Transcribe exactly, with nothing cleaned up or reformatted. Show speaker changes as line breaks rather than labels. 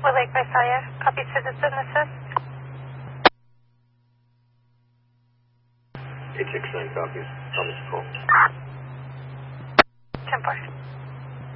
Wood Lake Visalia, copy citizen assist.
eight six nine copies. Thomas call.